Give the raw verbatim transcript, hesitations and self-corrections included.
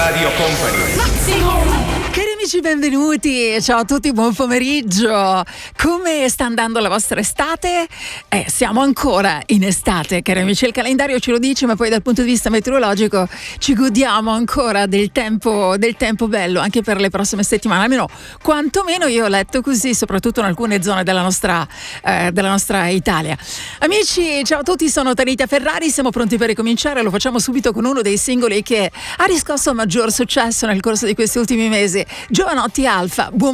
Radio Company. Cari amici, benvenuti, ciao a tutti, buon pomeriggio. Come sta andando la vostra estate? Eh, siamo ancora in estate, cari amici, il calendario ce lo dice, ma poi dal punto di vista meteorologico ci godiamo ancora del tempo, del tempo bello anche per le prossime settimane, almeno quantomeno io ho letto così, soprattutto in alcune zone della nostra, eh, della nostra Italia. Amici, ciao a tutti, sono Tanita Ferrari, siamo pronti per ricominciare, lo facciamo subito con uno dei singoli che ha riscosso maggior successo nel corso di questi ultimi mesi. Giovanotti Alfa, buon